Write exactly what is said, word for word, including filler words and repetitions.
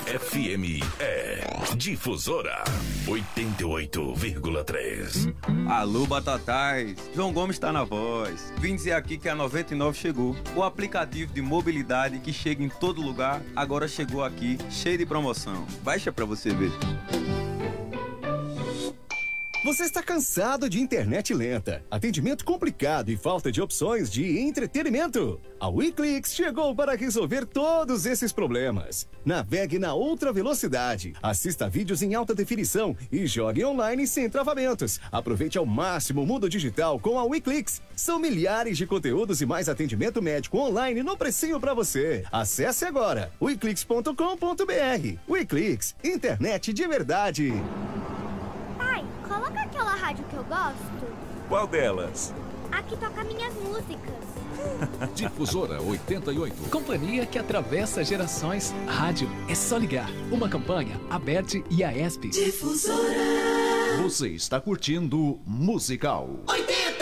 F M é Difusora oitenta e oito vírgula três. Alô, Batatais! João Gomes está na voz. Vim dizer aqui que a noventa e nove chegou. O aplicativo de mobilidade que chega em todo lugar, agora chegou aqui, cheio de promoção. Baixa pra você ver. Você está cansado de internet lenta, atendimento complicado e falta de opções de entretenimento? A WeClix chegou para resolver todos esses problemas. Navegue na outra velocidade, assista vídeos em alta definição e jogue online sem travamentos. Aproveite ao máximo o mundo digital com a WeClix. São milhares de conteúdos e mais atendimento médico online no precinho para você. Acesse agora we clix ponto com ponto b r. WeClix, internet de verdade. Pai, coloca aquela rádio que eu gosto. Qual delas? A que toca minhas músicas. Difusora oitenta e oito. Companhia que atravessa gerações. Rádio é só ligar. Uma campanha, Aberte e a E S P. Difusora. Você está curtindo Musical oitenta.